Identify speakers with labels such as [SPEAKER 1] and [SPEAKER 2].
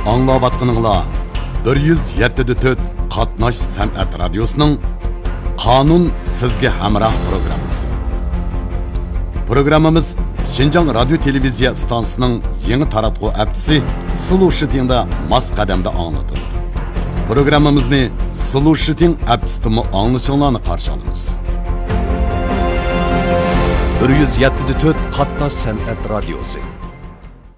[SPEAKER 1] Аңлаvatqınыңlar 107.4 Qatnash San'at Radiosu'nun Qanun Sizge Hamrah programması. Programımız Şinjan Radyo Televiziya Stansının yeni taratqu aptisi Sılu Şitin'de mas qadamda anlatılır. Programımızı Sılu Şitin aptisini anlaşılanı qarşı alınız.
[SPEAKER 2] 107.4 Qatnash San'at Radiosu.